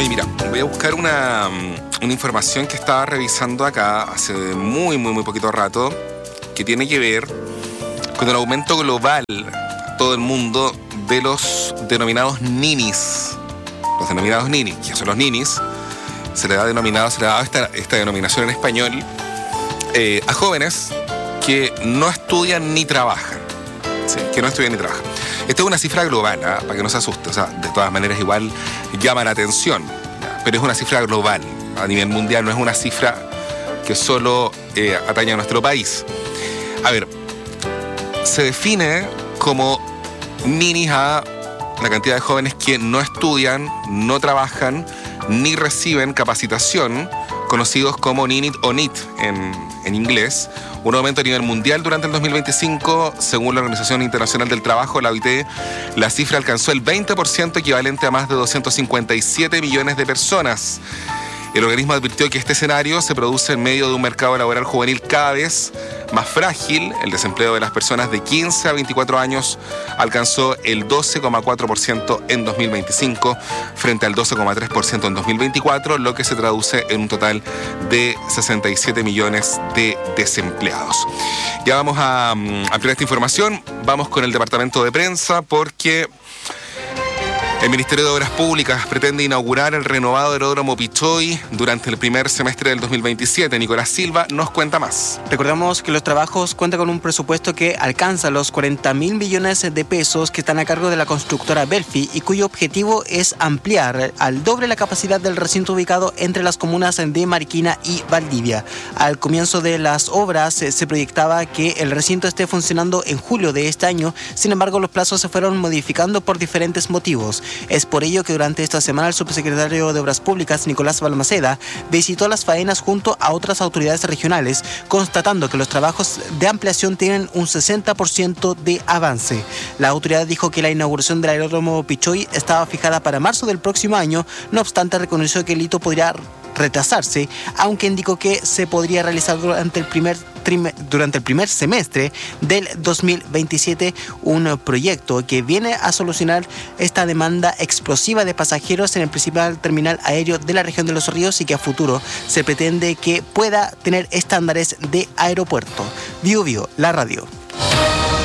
Oye, mira, voy a buscar una información que estaba revisando acá hace muy poquito rato, que tiene que ver con el aumento global a todo el mundo de los denominados ninis. Los denominados ninis, que son los ninis, se le ha dado esta denominación en español a jóvenes que no estudian ni trabajan. Sí, que no estudian ni trabajan. Esta es una cifra global, ¿eh? Para que no se asuste. O sea, de todas maneras igual llama la atención, ¿ya? Pero es una cifra global. A nivel mundial no es una cifra que solo atañe a nuestro país. A ver, se define como ninis a la cantidad de jóvenes que no estudian, no trabajan, ni reciben capacitación, conocidos como NINIT o NEET en inglés. Un aumento a nivel mundial durante el 2025, según la Organización Internacional del Trabajo, la OIT, la cifra alcanzó el 20%, equivalente a más de 257 millones de personas. El organismo advirtió que este escenario se produce en medio de un mercado laboral juvenil cada vez más frágil. El desempleo de las personas de 15 a 24 años alcanzó el 12,4% en 2025 frente al 12,3% en 2024, lo que se traduce en un total de 67 millones de desempleados. Ya vamos a ampliar esta información. Vamos con el departamento de prensa porque el Ministerio de Obras Públicas pretende inaugurar el renovado aeródromo Pichoy durante el primer semestre del 2027. Nicolás Silva nos cuenta más. Recordamos que los trabajos cuentan con un presupuesto que alcanza los 40.000 millones de pesos que están a cargo de la constructora Belfi y cuyo objetivo es ampliar al doble la capacidad del recinto ubicado entre las comunas de Mariquina y Valdivia. Al comienzo de las obras se proyectaba que el recinto esté funcionando en julio de este año. Sin embargo, los plazos se fueron modificando por diferentes motivos. Es por ello que durante esta semana el subsecretario de Obras Públicas, Nicolás Balmaceda, visitó las faenas junto a otras autoridades regionales, constatando que los trabajos de ampliación tienen un 60% de avance. La autoridad dijo que la inauguración del aeródromo Pichoy estaba fijada para marzo del próximo año, no obstante reconoció que el hito podría retrasarse, aunque indicó que se podría realizar durante el primer semestre del 2027, un proyecto que viene a solucionar esta demanda explosiva de pasajeros en el principal terminal aéreo de la región de Los Ríos y que a futuro se pretende que pueda tener estándares de aeropuerto. Biobío, la radio.